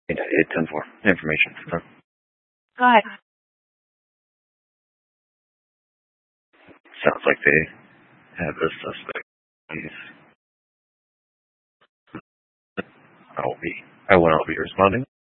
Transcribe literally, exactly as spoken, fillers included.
eight ten four. Information. Go ahead. Sounds like they have a suspect. Please. I will be. I will not be responding.